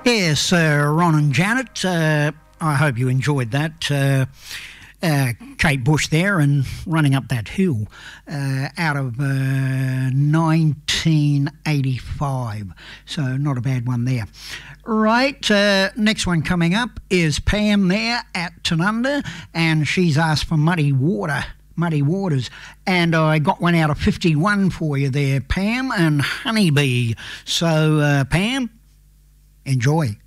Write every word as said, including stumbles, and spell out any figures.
Yes, uh, Ron and Janet, uh, I hope you enjoyed that. Uh, uh, Kate Bush there and Running Up That Hill uh, out of uh, nineteen eighty-five. So not a bad one there. Right, uh, next one coming up is Pam there at Tanunda, and she's asked for Muddy Water. Muddy Waters, and I got one out of fifty-one for you there, Pam, and Honeybee. So, uh, Pam, enjoy.